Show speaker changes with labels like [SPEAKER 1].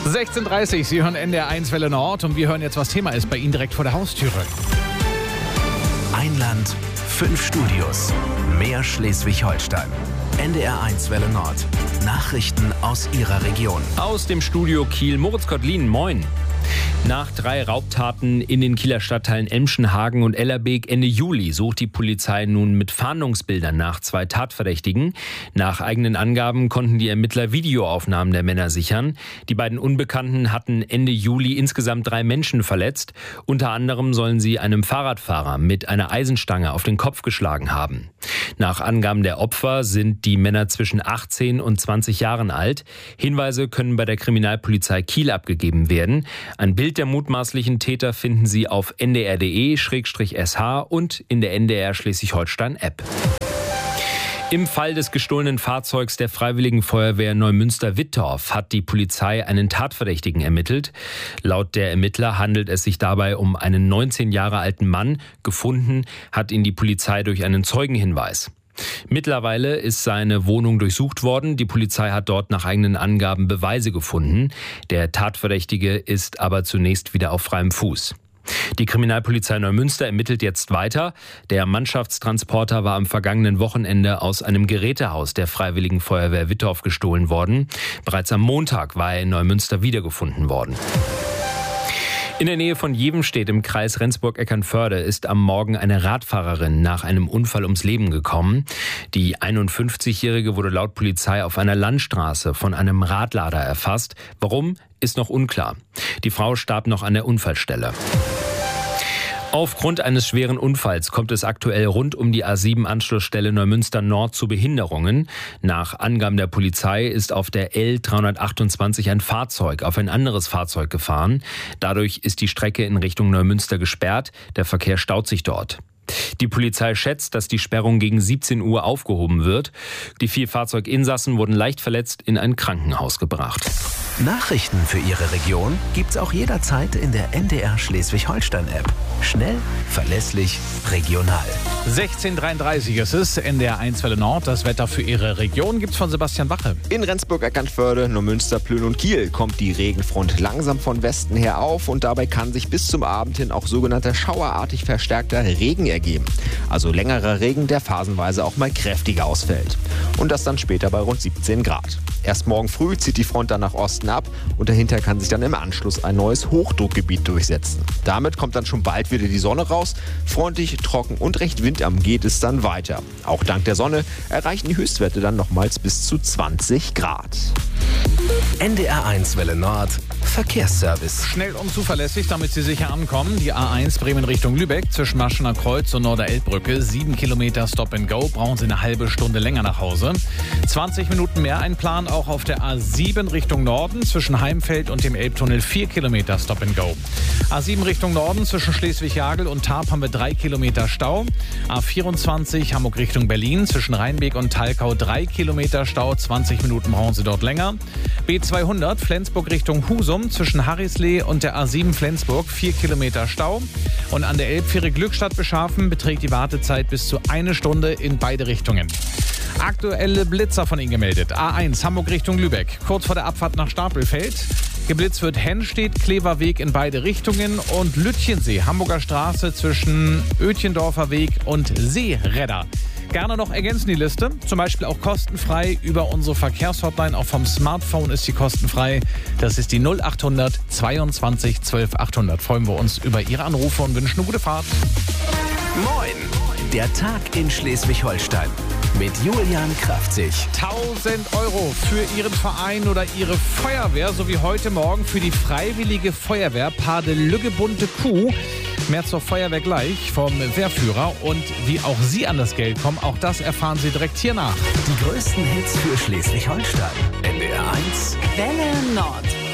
[SPEAKER 1] 16:30 Sie hören NDR 1 Welle Nord und wir hören jetzt, was Thema ist bei Ihnen direkt vor der Haustüre.
[SPEAKER 2] Ein Land, 5 Studios, mehr Schleswig-Holstein. NDR 1 Welle Nord. Nachrichten aus Ihrer Region.
[SPEAKER 3] Aus dem Studio Kiel, Moritz Kottlin, moin. Nach 3 Raubtaten in den Kieler Stadtteilen Emschen, Hagen und Ellerbeek Ende Juli sucht die Polizei nun mit Fahndungsbildern nach 2 Tatverdächtigen. Nach eigenen Angaben konnten die Ermittler Videoaufnahmen der Männer sichern. Die beiden Unbekannten hatten Ende Juli insgesamt 3 Menschen verletzt. Unter anderem sollen sie einem Fahrradfahrer mit einer Eisenstange auf den Kopf geschlagen haben. Nach Angaben der Opfer sind die Männer zwischen 18 und 20 Jahren alt. Hinweise können bei der Kriminalpolizei Kiel abgegeben werden. Ein Bild der mutmaßlichen Täter finden Sie auf ndr.de/sh und in der NDR Schleswig-Holstein-App. Im Fall des gestohlenen Fahrzeugs der Freiwilligen Feuerwehr Neumünster-Wittorf hat die Polizei einen Tatverdächtigen ermittelt. Laut der Ermittler handelt es sich dabei um einen 19 Jahre alten Mann. Gefunden hat ihn die Polizei durch einen Zeugenhinweis. Mittlerweile ist seine Wohnung durchsucht worden. Die Polizei hat dort nach eigenen Angaben Beweise gefunden. Der Tatverdächtige ist aber zunächst wieder auf freiem Fuß. Die Kriminalpolizei Neumünster ermittelt jetzt weiter. Der Mannschaftstransporter war am vergangenen Wochenende aus einem Gerätehaus der Freiwilligen Feuerwehr Wittorf gestohlen worden. Bereits am Montag war er in Neumünster wiedergefunden worden. In der Nähe von Jevenstedt im Kreis Rendsburg-Eckernförde ist am Morgen eine Radfahrerin nach einem Unfall ums Leben gekommen. Die 51-Jährige wurde laut Polizei auf einer Landstraße von einem Radlader erfasst. Warum, ist noch unklar. Die Frau starb noch an der Unfallstelle. Aufgrund eines schweren Unfalls kommt es aktuell rund um die A7-Anschlussstelle Neumünster Nord zu Behinderungen. Nach Angaben der Polizei ist auf der L328 ein Fahrzeug auf ein anderes Fahrzeug gefahren. Dadurch ist die Strecke in Richtung Neumünster gesperrt. Der Verkehr staut sich dort. Die Polizei schätzt, dass die Sperrung gegen 17 Uhr aufgehoben wird. Die 4 Fahrzeuginsassen wurden leicht verletzt in ein Krankenhaus gebracht.
[SPEAKER 2] Nachrichten für Ihre Region gibt's auch jederzeit in der NDR Schleswig-Holstein-App. Schnell, verlässlich, regional.
[SPEAKER 1] 16:33 ist es, NDR 1 Welle Nord. Das Wetter für Ihre Region gibt's von Sebastian Wache.
[SPEAKER 4] In Rendsburg-Eckernförde, Neumünster, Plön und Kiel kommt die Regenfront langsam von Westen her auf und dabei kann sich bis zum Abend hin auch sogenannter schauerartig verstärkter Regen ergeben. Also längerer Regen, der phasenweise auch mal kräftiger ausfällt. Und das dann später bei rund 17 Grad. Erst morgen früh zieht die Front dann nach Osten ab und dahinter kann sich dann im Anschluss ein neues Hochdruckgebiet durchsetzen. Damit kommt dann schon bald wieder die Sonne raus. Freundlich, trocken und recht windarm geht es dann weiter. Auch dank der Sonne erreichen die Höchstwerte dann nochmals bis zu 20 Grad.
[SPEAKER 2] NDR 1 Welle Nord. Verkehrsservice.
[SPEAKER 1] Schnell und zuverlässig, damit Sie sicher ankommen. Die A1 Bremen Richtung Lübeck zwischen Maschener Kreuz und Norderelbbrücke. 7 Kilometer Stop and Go. Brauchen Sie eine halbe Stunde länger nach Hause. 20 Minuten mehr Einplan auch auf der A7 Richtung Norden zwischen Heimfeld und dem Elbtunnel. 4 Kilometer Stop and Go. A7 Richtung Norden zwischen Schleswig-Jagel und Tarp haben wir 3 Kilometer Stau. A24 Hamburg Richtung Berlin zwischen Rheinbeek und Talkau 3 Kilometer Stau. 20 Minuten brauchen Sie dort länger. B200 Flensburg Richtung Husum zwischen Harrislee und der A7 Flensburg 4 Kilometer Stau. Und an der Elbfähre Glückstadt Beschafen beträgt die Wartezeit bis zu 1 Stunde in beide Richtungen. Aktuelle Blitzer von Ihnen gemeldet. A1 Hamburg Richtung Lübeck, kurz vor der Abfahrt nach Stapelfeld. Geblitzt wird Hennstedt, Kleverweg in beide Richtungen und Lütchensee, Hamburger Straße zwischen Ötchendorfer Weg und Seeredder. Gerne noch ergänzen die Liste, zum Beispiel auch kostenfrei über unsere Verkehrshotline. Auch vom Smartphone ist sie kostenfrei. Das ist die 0800 22 12 800. Freuen wir uns über Ihre Anrufe und wünschen eine gute Fahrt.
[SPEAKER 2] Moin! Der Tag in Schleswig-Holstein mit Julian Kraftzig.
[SPEAKER 1] 1.000 € für Ihren Verein oder Ihre Feuerwehr, sowie heute Morgen für die Freiwillige Feuerwehr Padelügge-Bunte Kuh. Mehr zur Feuerwehr gleich vom Wehrführer. Und wie auch Sie an das Geld kommen, auch das erfahren Sie direkt hier nach.
[SPEAKER 2] Die größten Hits für Schleswig-Holstein. NDR 1
[SPEAKER 5] Welle Nord.